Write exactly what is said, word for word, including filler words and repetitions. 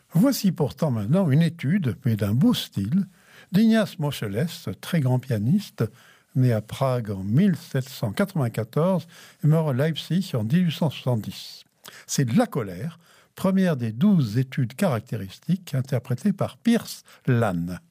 Voici pourtant maintenant une étude, mais d'un beau style, d'Ignaz Moscheles, très grand pianiste, né à Prague en mille sept cent quatre-vingt-quatorze et mort à Leipzig en dix-huit cent soixante-dix. C'est de La colère, première des douze études caractéristiques interprétées par Piers Lane.